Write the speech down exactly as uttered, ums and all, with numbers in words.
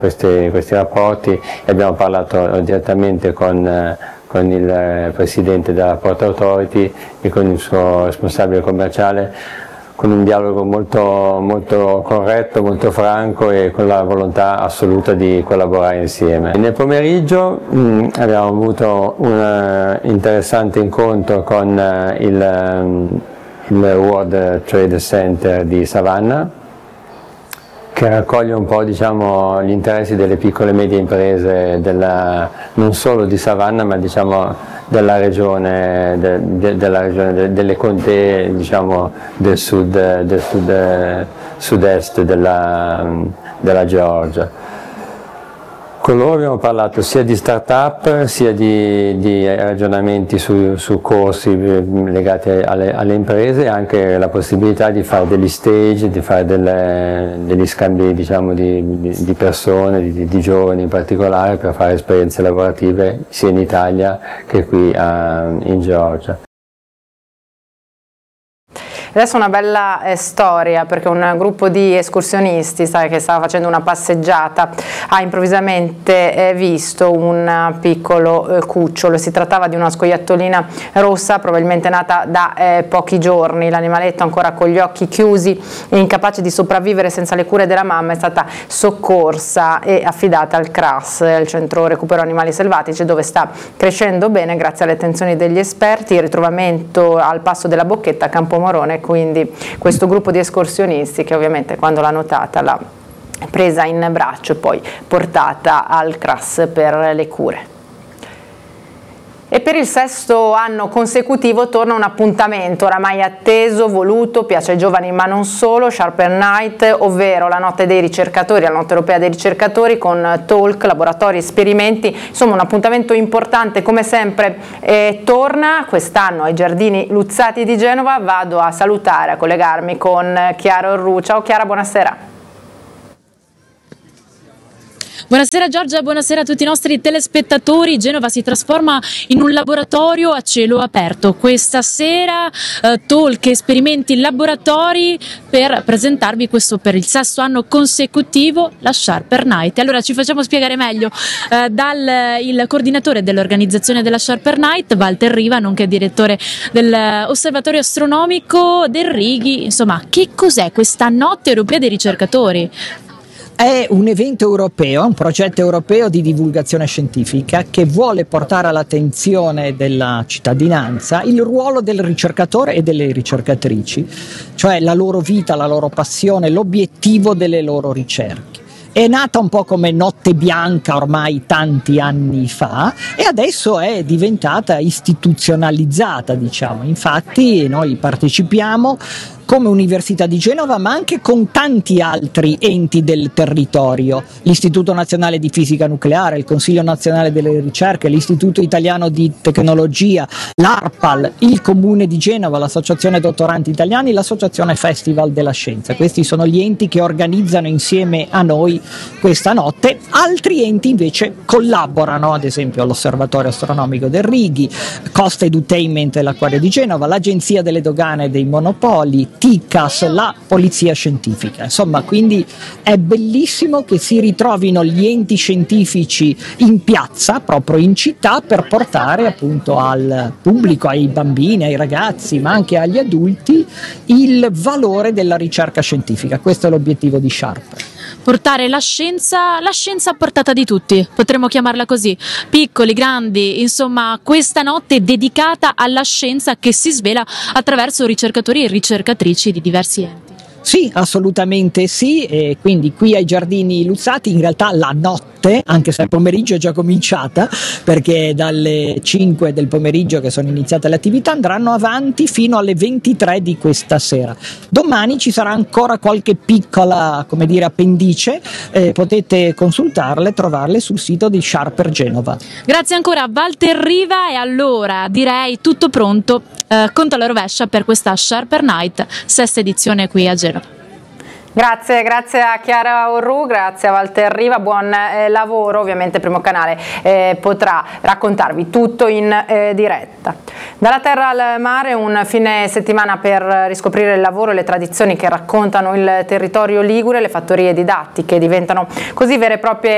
questi, questi rapporti e abbiamo parlato direttamente con, eh, con il presidente della Port Authority e con il suo responsabile commerciale, con un dialogo molto, molto corretto, molto franco e con la volontà assoluta di collaborare insieme. Nel pomeriggio mh, abbiamo avuto un uh, interessante incontro con uh, il, um, il World Trade Center di Savannah, che raccoglie un po', diciamo, gli interessi delle piccole e medie imprese della, non solo di Savannah, ma diciamo della regione, de, de, della regione de, delle contee, diciamo, del sud, del sud, sud-est della, della Georgia. Con loro abbiamo parlato sia di start-up, sia di, di ragionamenti su, su corsi legati alle, alle imprese, e anche la possibilità di fare degli stage, di fare delle, degli scambi, diciamo, di, di, di persone, di, di giovani in particolare, per fare esperienze lavorative sia in Italia che qui a, in Georgia. Adesso una bella eh, storia, perché un gruppo di escursionisti, sai, che stava facendo una passeggiata, ha improvvisamente eh, visto un piccolo eh, cucciolo. Si trattava di una scoiattolina rossa, probabilmente nata da eh, pochi giorni. L'animaletto, ancora con gli occhi chiusi e incapace di sopravvivere senza le cure della mamma, è stata soccorsa e affidata al C R A S, il Centro Recupero Animali Selvatici, dove sta crescendo bene grazie alle attenzioni degli esperti. Il ritrovamento al passo della Bocchetta a Campomorone. Quindi questo gruppo di escursionisti, che ovviamente quando l'ha notata l'ha presa in braccio e poi portata al C R A S per le cure. E per il sesto anno consecutivo torna un appuntamento oramai atteso, voluto, piace ai giovani ma non solo, Sharper Night, ovvero la notte dei ricercatori, la notte europea dei ricercatori, con talk, laboratori, esperimenti, insomma un appuntamento importante. Come sempre eh, torna quest'anno ai Giardini Luzzati di Genova. Vado a salutare, a collegarmi con Chiara Orru. Ciao Chiara, buonasera. Buonasera Giorgia, buonasera a tutti i nostri telespettatori. Genova si trasforma in un laboratorio a cielo aperto. Questa sera eh, talk, esperimenti, laboratori per presentarvi questo per il sesto anno consecutivo, la Sharper Night. Allora ci facciamo spiegare meglio eh, dal il coordinatore dell'organizzazione della Sharper Night, Walter Riva, nonché direttore dell'Osservatorio Astronomico del Righi. Insomma, che cos'è questa notte europea dei ricercatori? È un evento europeo, un progetto europeo di divulgazione scientifica che vuole portare all'attenzione della cittadinanza il ruolo del ricercatore e delle ricercatrici, cioè la loro vita, la loro passione, l'obiettivo delle loro ricerche. È nata un po' come Notte Bianca ormai tanti anni fa e adesso è diventata istituzionalizzata, diciamo. Infatti noi partecipiamo come Università di Genova, ma anche con tanti altri enti del territorio, l'Istituto Nazionale di Fisica Nucleare, il Consiglio Nazionale delle Ricerche, l'Istituto Italiano di Tecnologia, l'ARPAL, il Comune di Genova, l'Associazione Dottoranti Italiani, l'Associazione Festival della Scienza. Questi sono gli enti che organizzano insieme a noi questa notte. Altri enti invece collaborano, ad esempio l'Osservatorio Astronomico del Righi, Costa Edutainment dell'Acquario di Genova, l'Agenzia delle Dogane e dei Monopoli, T I C A S, la Polizia Scientifica. Insomma, quindi è bellissimo che si ritrovino gli enti scientifici in piazza, proprio in città, per portare appunto al pubblico, ai bambini, ai ragazzi, ma anche agli adulti, il valore della ricerca scientifica. Questo è l'obiettivo di Sharper. Portare la scienza, la scienza a portata di tutti, potremmo chiamarla così, piccoli, grandi, insomma questa notte è dedicata alla scienza che si svela attraverso ricercatori e ricercatrici di diversi enti. Sì, assolutamente sì, e quindi qui ai Giardini Luzzati in realtà la notte, anche se il pomeriggio è già cominciata, perché dalle cinque del pomeriggio che sono iniziate le attività andranno avanti fino alle ventitré di questa sera. Domani ci sarà ancora qualche piccola, come dire, appendice, eh, potete consultarle, trovarle sul sito di Sharper Genova. Grazie ancora a Walter Riva, e allora direi tutto pronto, eh, conto alla rovescia per questa Sharper Night, sesta edizione qui a Genova. Grazie, grazie a Chiara Orru, grazie a Walter Riva, buon eh, lavoro. Ovviamente Primo Canale eh, potrà raccontarvi tutto in eh, diretta. Dalla terra al mare, un fine settimana per riscoprire il lavoro e le tradizioni che raccontano il territorio ligure. Le fattorie didattiche diventano così vere e proprie